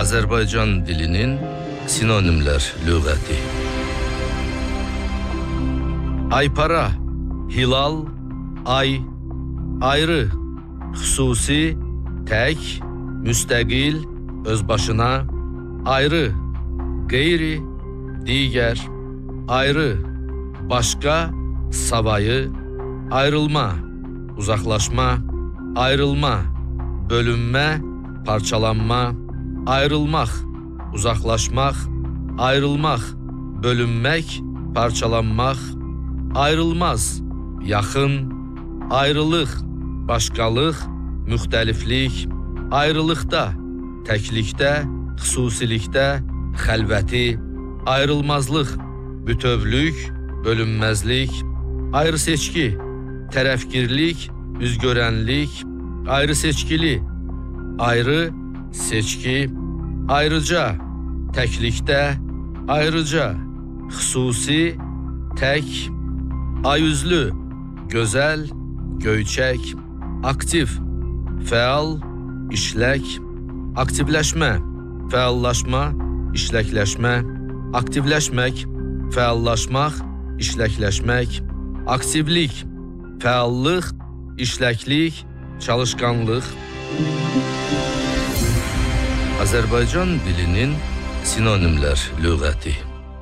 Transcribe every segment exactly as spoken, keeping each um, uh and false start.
Azərbaycan dilinin sinonimlər lüğəti. Aypara, hilal, ay, ayrı, xüsusi, tək, müstəqil, özbaşına, ayrı, qeyri, digər, ayrı, başqa, savayı, ayrılma, uzaqlaşma, ayrılma, bölünmə, parçalanma, ayrılmaq, uzaqlaşmaq, ayrılmaq, bölünmək, parçalanmaq, ayrılmaz, yaxın, ayrılıq, başqalıq, müxtəliflik, ayrılıqda, təklikdə, xüsusilikdə, xəlvəti, ayrılmazlıq, bütövlük, bölünməzlik, ayrı seçki, tərəfgirlik, üzgörənlik, ayrı seçkili, ayrı, seçki, ayrıca, təklikdə, ayrıca, xüsusi, tək, ayüzlü, gözəl, göyçək, aktiv, fəal, işlək, aktivləşmə, fəallaşma, işləkləşmə, aktivləşmək, fəallaşmaq, işləkləşmək, aktivlik, fəallıq, işləklik, çalışqanlıq. Azərbaycan dilinin sinonimlər lüğəti.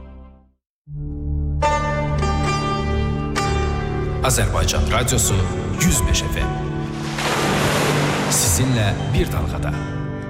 Azərbaycan Radyosu yüz beş F M. Sizinlə bir dalğada.